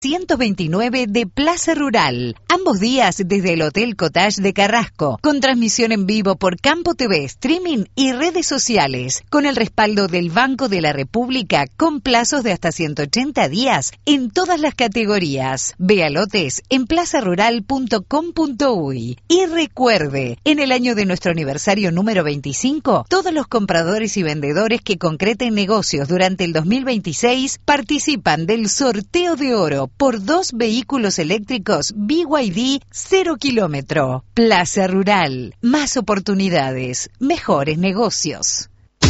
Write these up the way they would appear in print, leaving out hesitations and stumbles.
129 de Plaza Rural. Ambos días desde el Hotel Cottage de Carrasco, con transmisión en vivo por Campo TV, streaming y redes sociales, con el respaldo del Banco de la República, con plazos de hasta 180 días en todas las categorías. Vea lotes en plazarural.com.uy. Y recuerde, en el año de nuestro aniversario número 25, todos los compradores y vendedores que concreten negocios durante el 2026 participan del sorteo de oro por 2 vehículos eléctricos BYD 0 kilómetro. Plaza Rural. Más oportunidades. Mejores negocios.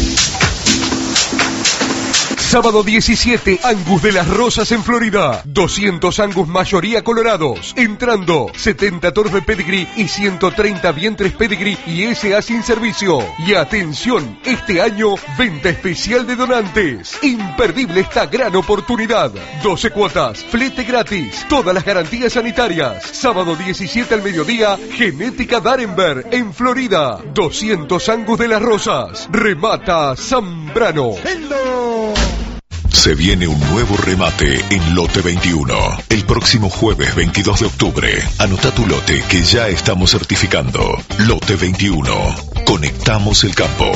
Sábado 17, Angus de las Rosas en Florida. 200 Angus mayoría colorados. Entrando, 70 torre pedigree y 130 vientres pedigree y SA sin servicio. Y atención, este año, venta especial de donantes. Imperdible esta gran oportunidad. 12 cuotas, flete gratis, todas las garantías sanitarias. Sábado 17 al mediodía, Genética Darenberg en Florida. 200 Angus de las Rosas. Remata Zambrano. ¡Hello! Se viene un nuevo remate en Lote 21. El próximo jueves 22 de octubre. Anota tu lote que ya estamos certificando. Lote 21. Conectamos el campo.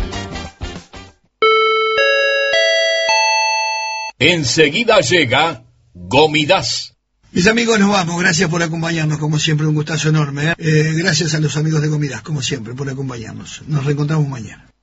Enseguida llega Gomidas. Mis amigos, nos vamos. Gracias por acompañarnos, como siempre, un gustazo enorme. Gracias a los amigos de Gomidas, como siempre, por acompañarnos. Nos reencontramos mañana.